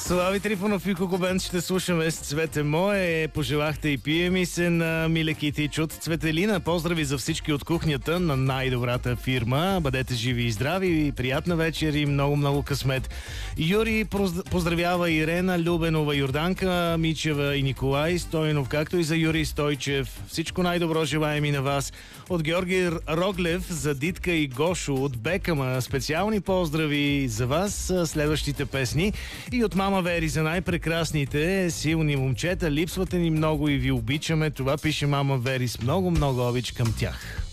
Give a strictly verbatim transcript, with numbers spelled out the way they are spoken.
Слави Трифонов и Кокобен ще слушаме с Цвете мое. Пожелахте и пие ми се на Милеките и Чуд. Цветелина, поздрави за всички от кухнята на най-добрата фирма. Бъдете живи и здрави, приятна вечер и много-много късмет. Юри поздравява Ирена, Любенова, Йорданка, Мичева и Николай Стойнов, както и за Юрий Стойчев. Всичко най-добро желаем и на вас. От Георги Роглев за Дитка и Гошо от Бекама. Специални поздрави за вас, следващите песни. И от Мама Вери за най-прекрасните силни момчета. Липсвате ни много и ви обичаме. Това пише Мама Вери с много-много обич към тях.